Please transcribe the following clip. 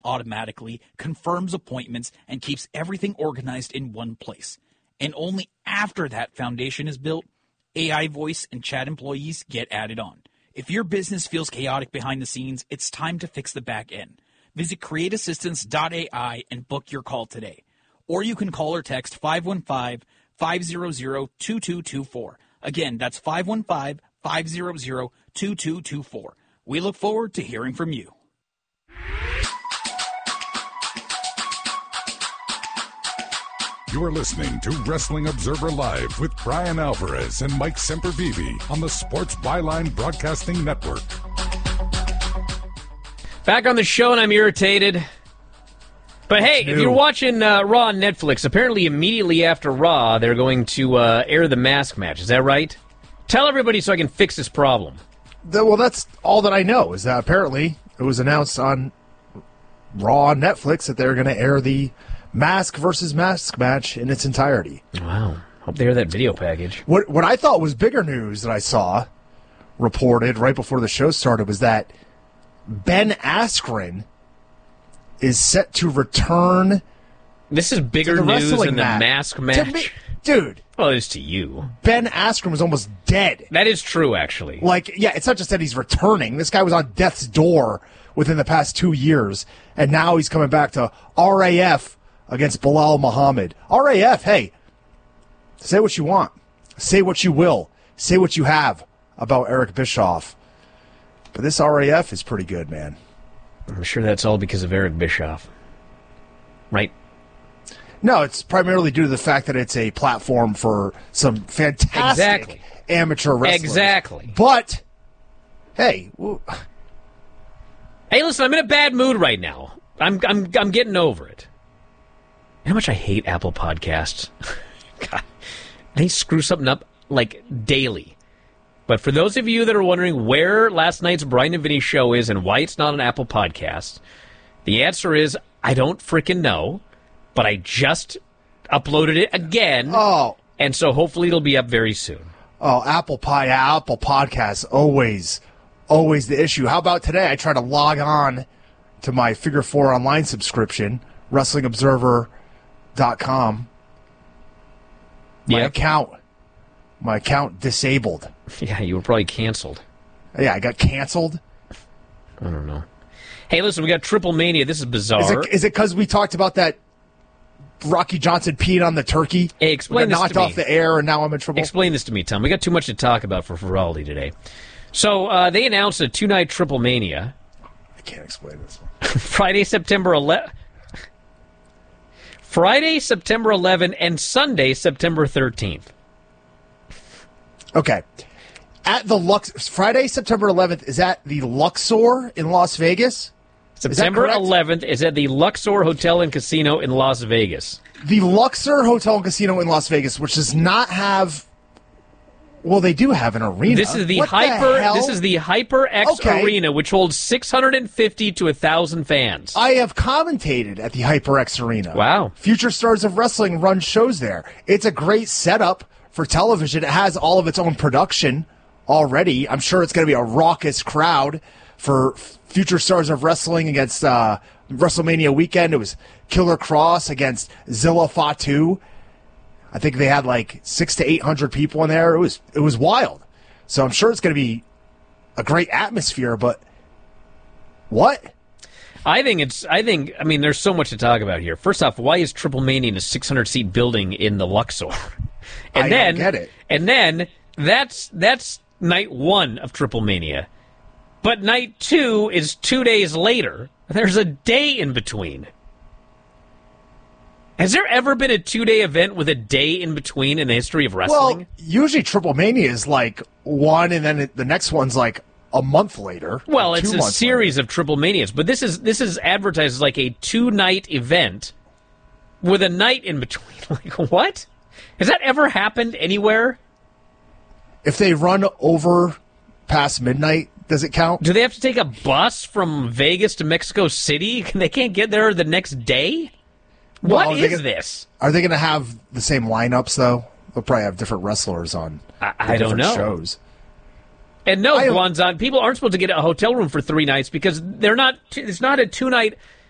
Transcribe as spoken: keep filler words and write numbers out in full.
automatically confirms appointments and keeps everything organized in one place. And only after that foundation is built, A I voice and chat employees get added on. If your business feels chaotic behind the scenes, it's time to fix the back end. Visit create assistance dot A I and book your call today. Or you can call or text five one five, five zero zero, two two two four. Again, that's five one five, five zero zero, two two two four. We look forward to hearing from you. You're listening to Wrestling Observer Live with Brian Alvarez and Mike Sempervive on the Sports Byline Broadcasting Network. Back on the show, and I'm irritated. But What's hey, new? if you're watching uh, Raw on Netflix, apparently immediately after Raw, they're going to uh, air the mask match. Is that right? Tell everybody so I can fix this problem. The- well, that's all that I know, is that apparently it was announced on Raw on Netflix that they're going to air the mask versus mask match in its entirety. Wow. Hope they air that video package. What what I thought was bigger news that I saw reported right before the show started was that Ben Askren is set to return. This is bigger to the news wrestling than the mat. mask To match. me- dude, Well, it is to you. Ben Askren was almost dead. That is true, actually. Like, yeah, it's not just that he's returning. This guy was on death's door within the past two years, and now he's coming back to R A F against Bilal Muhammad. R A F, hey, say what you want. Say what you will. Say what you have about Eric Bischoff. But this R A F is pretty good, man. I'm sure that's all because of Eric Bischoff. Right? No, it's primarily due to the fact that it's a platform for some fantastic Exactly. amateur wrestlers. Exactly. But, hey, well, Hey, listen, I'm in a bad mood right now. I'm I'm I'm getting over it. You know how much I hate Apple Podcasts? God, they screw something up like daily. But for those of you that are wondering where last night's Brian and Vinny show is and why it's not an Apple Podcast, the answer is I don't frickin' know. But I just uploaded it again. oh, And so hopefully it'll be up very soon. Oh, Apple Pie, Apple Podcasts, always, always the issue. How about today? I tried to log on to my Figure Four online subscription, wrestling observer dot com. My Yeah. account, my account disabled. Yeah, you were probably canceled. Yeah, I got canceled. I don't know. Hey, listen, we got Triple Mania. This is bizarre. Is it is it because we talked about that Rocky Johnson peeing on the turkey? Hey, explain We got this knocked to me. off the air, and now I'm in trouble. Explain this to me, Tom. We got too much to talk about for Feraldi today. So uh, they announced a two-night Triple Mania. I can't explain this one. Friday, September eleventh. Friday, September eleventh, and Sunday, September thirteenth. Okay. At the Lux Friday, September eleventh, is at the Luxor in Las Vegas? September correct? eleventh is at the Luxor Hotel and Casino in Las Vegas. The Luxor Hotel and Casino in Las Vegas, which does not have. Well, they do have an arena. This is the What Hyper. hell? This is the HyperX Okay. Arena, which holds six hundred fifty to one thousand fans. I have commentated at the HyperX Arena. Wow. Future Stars of Wrestling run shows there. It's a great setup for television. It has all of its own production already. I'm sure it's going to be a raucous crowd for Future Stars of Wrestling against uh, WrestleMania weekend. It was Killer Cross against Zilla Fatu. I think they had like six to eight hundred people in there. It was it was wild. So I'm sure it's going to be a great atmosphere. But what? I think it's. I think. I mean, there's so much to talk about here. First off, why is Triple Mania in a six hundred seat building in the Luxor? And I don't then, get it. And then that's that's night one of Triple Mania, but night two is two days later. There's a day in between. Has there ever been a two-day event with a day in between in the history of wrestling? Well, usually Triple Mania is like one, and then it, the next one's like a month later. Well, or it's two a months series of Triple Manias, but this is this is advertised as like a two-night event with a night in between. Like, what? Has that ever happened anywhere? later. If they run over past midnight, does it count? Do they have to take a bus from Vegas to Mexico City? They can't get there the next day? What Well, they is get- this? Are they going to have the same lineups though? They'll probably have different wrestlers on. I, the I don't different know. Shows. And no, I- Guanzon, people aren't supposed to get a hotel room for three nights because they're not. It's not a two night.